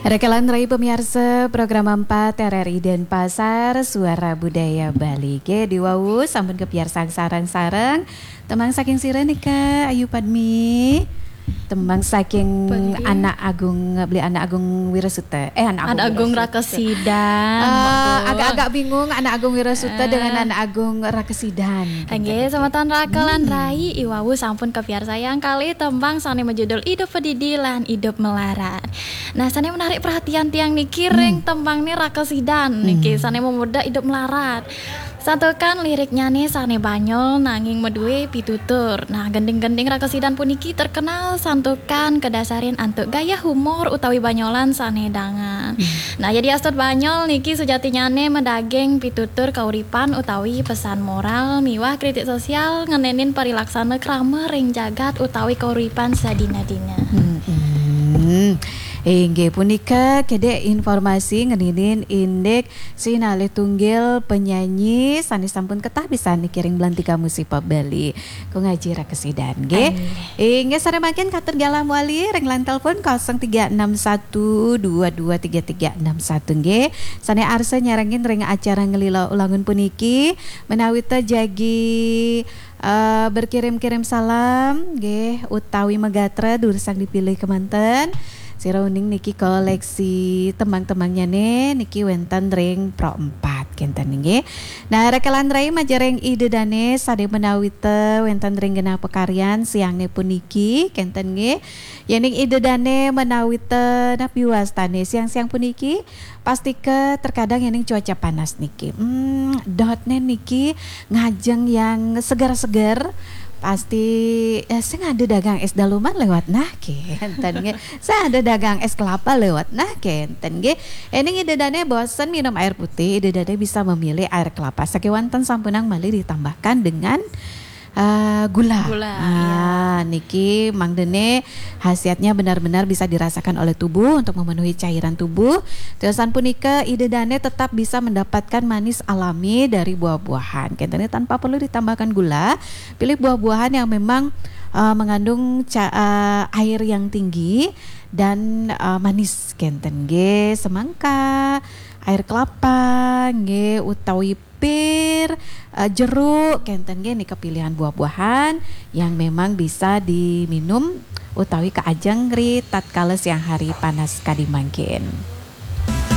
Rekelan Rai pemirsa program 4 RRI Denpasar Suara Budaya Bali ge diwawu sampun kepiarsang sarang-sarang temang saking sira nika Ayu Padmi temang saking anak agung Wirasuta anak agung Rakesidan agak-agak bingung anak agung Wirasuta dengan anak agung Rakesidan nggih samatan Rekelan Rai iwawu sampun kepiar sayang kali tembang sane menjudul Hidup Pedidi lan Hidup Melarat. Nah sane menarik perhatian tiang niki ring tembang nih Rakesidan niki sane memuda hidup melarat. Satu kan liriknya nih sane banyol nanging medue pitutur. Nah gending-gending Rakesidan puniki terkenal santukan kedasarin antuk gaya humor utawi banyolan sane dangan. Nah jadi astot banyol niki sejatinya nih medaging pitutur kauripan utawi pesan moral miwah kritik sosial ngenenin perilaksana krama ring jagat utawi kauripan sadina-dina. Inggih punika kede informasi ngeninin indek sinalih tunggil penyanyi sani sampun ketah bisa nikiring belantika musik pop Bali ku ngaji Rakesidan nggih. Inggih sare makin katur galam wali ring line telepon 0361223361 nggih. Sane arsa nyarengin ring acara ngelila ulangun puniki menawi jagi berkirim-kirim salam nggih utawi megatra dursang dipilih kemanten. Si Rauning niki koleksi temang-temangnya nih niki wenten ring pro 4 kenten nggih. Nah Rekelan Rai majareng ide dane sade menawite wenten ring genah pekaryan siangne puniki kenten nggih. Yening ide dane menawite napi wastane siang-siang puniki pasti ke terkadang yening cuaca panas niki. Dotne niki ngajeng yang segar-segar pasti saya ada dagang es daluman lewat nah kenten ge saya ada dagang es kelapa lewat nah kenten ge ini dedane bosen minum air putih dedane bisa memilih air kelapa sakewanten sampunang mali ditambahkan dengan gula. Ya. Niki mangdene khasiatnya benar-benar bisa dirasakan oleh tubuh untuk memenuhi cairan tubuh. Terusan punika idedane tetap bisa mendapatkan manis alami dari buah-buahan. Kentene tanpa perlu ditambahkan gula. Pilih buah-buahan yang memang mengandung air yang tinggi dan manis kenten ge semangka, air kelapa nge utawi pir, jeruk kenten ge nika pilihan buah-buahan yang memang bisa diminum utawi kaajeng ri tatkala siang hari panas kadimangkin.